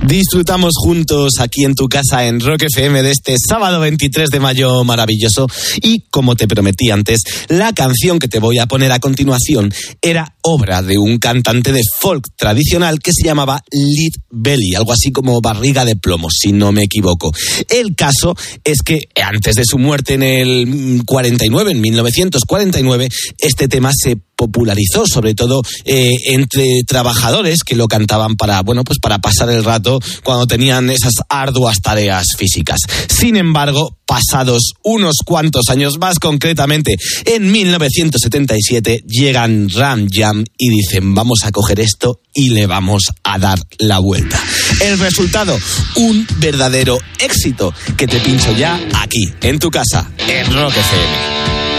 Disfrutamos juntos aquí en tu casa en Rock FM de este sábado 23 de mayo maravilloso. Y como te prometí antes, la canción que te voy a poner a continuación era obra de un cantante de folk tradicional que se llamaba Lead Belly, algo así como barriga de plomo, si no me equivoco. El caso es que antes de su muerte en el 49, en 1949, este tema se popularizó, sobre todo entre trabajadores que lo cantaban para pasar el rato cuando tenían esas arduas tareas físicas. Sin embargo, pasados unos cuantos años más, concretamente en 1977, llegan Ram Jam y dicen: vamos a coger esto y le vamos a dar la vuelta. El resultado, un verdadero éxito que te pincho ya aquí, en tu casa, en Rock FM.